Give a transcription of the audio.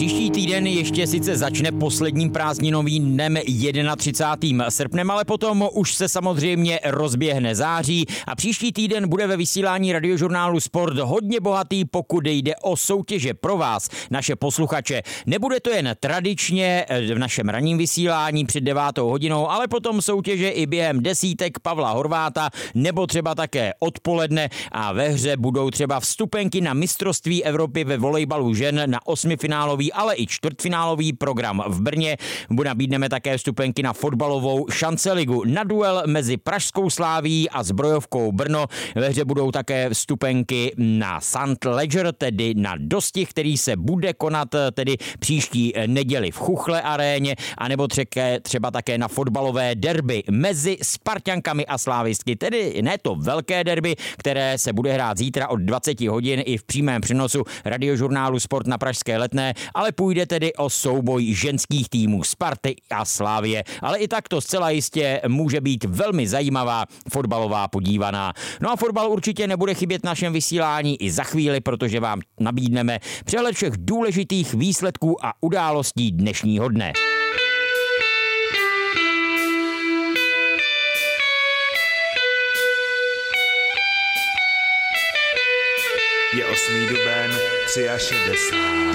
Příští týden ještě sice začne posledním prázdninovým dnem 31. srpnem, ale potom už se samozřejmě rozběhne září a příští týden bude ve vysílání Radiožurnálu Sport hodně bohatý, pokud jde o soutěže pro vás, naše posluchače. Nebude to jen tradičně v našem ranním vysílání před 9. hodinou, ale potom soutěže i během desítek Pavla Horváta nebo třeba také odpoledne a ve hře budou třeba vstupenky na mistrovství Evropy ve volejbalu žen na osmifinálový, ale i čtvrtfinálový program v Brně. Nabídneme také vstupenky na fotbalovou šanceligu, na duel mezi Pražskou Slávií a Zbrojovkou Brno. Ve hře budou také vstupenky na St. Ledger, tedy na dostih, který se bude konat tedy příští neděli v Chuchle aréně, anebo třeba také na fotbalové derby mezi Spartankami a Slávistky, tedy ne to velké derby, které se bude hrát zítra od 20 hodin i v přímém přenosu Radiožurnálu Sport na Pražské Letné, ale půjde tedy o souboj ženských týmů Sparty a Slávie. Ale i tak to zcela jistě může být velmi zajímavá fotbalová podívaná. No a fotbal určitě nebude chybět v našem vysílání i za chvíli, protože vám nabídneme přehled všech důležitých výsledků a událostí dnešního dne. Je 8. duben, 63.